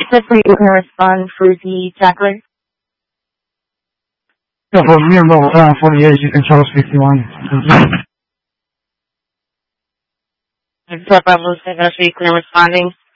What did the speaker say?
said for you can respond for the tackler. Yeah, for me, 48, you can tell us 51. For Pablo, so you can responding.